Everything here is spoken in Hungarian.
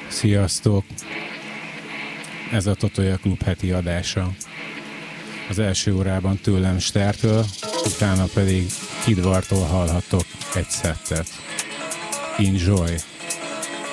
Sziasztok! Ez a Totoja Klub heti adása. Az első órában tőlem Stertől, utána pedig Kid Wartól hallhattok egy szettet. Enjoy!